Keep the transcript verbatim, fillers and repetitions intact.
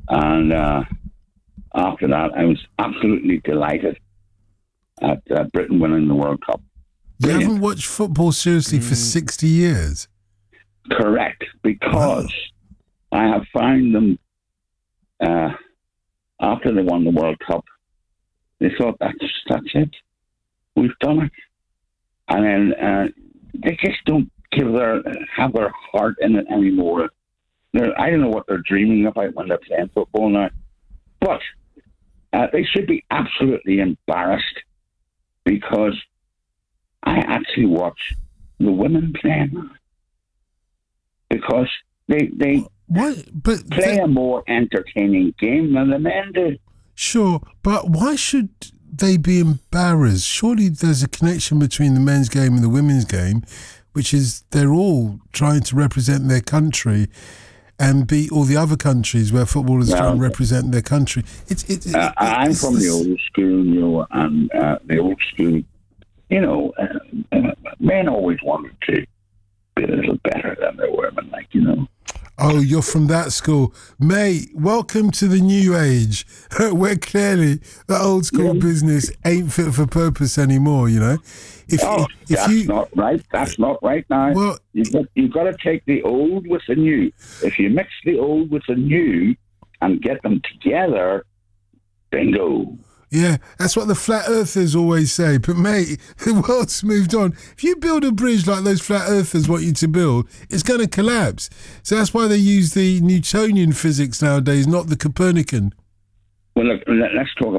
And uh, after that, I was absolutely delighted at uh, Britain winning the World Cup. Brilliant. You haven't watched football seriously for sixty years? Correct, because Wow. I have found them, uh, after they won the World Cup, they thought, that's, that's it. We've done it. And then uh, they just don't give their, have their heart in it anymore. They're, I don't know what they're dreaming about when they're playing football now. But uh, they should be absolutely embarrassed, because I actually watch the women playing, because they they Why? But play they- a more entertaining game than the men do. Sure, but why should they be embarrassed? Surely there's a connection between the men's game and the women's game, which is they're all trying to represent their country and beat all the other countries where footballers Well, try and represent their country. It's it's. Uh, it- I'm it's from the this- old school, you know, and uh, the old school, you know, uh, uh, men always wanted to be a little better than the women, like, you know. Oh, you're from that school. Mate, welcome to the new age, where clearly the old school Yeah. business ain't fit for purpose anymore, you know? If, Oh, if that's you, not right. That's not right now. Well- you've got, you've got to take the old with the new. If you mix the old with the new and get them together, bingo. yeah, that's what the flat earthers always say. But mate, the world's moved on. If you build a bridge like those flat earthers want you to build, it's going to collapse. So that's why they use the Newtonian physics nowadays, not the Copernican. Well, look, let- let's talk